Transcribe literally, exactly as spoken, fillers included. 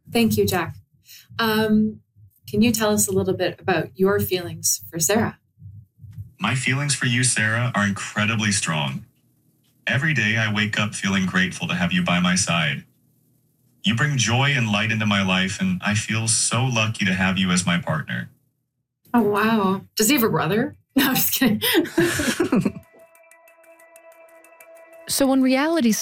Thank you, Jack. Um, can you tell us a little bit about your feelings for Sarah? My feelings for you, Sarah, are incredibly strong. Every day I wake up feeling grateful to have you by my side. You bring joy and light into my life, and I feel so lucky to have you as my partner. Oh, wow. Does he have a brother? No, I'm just kidding. So when reality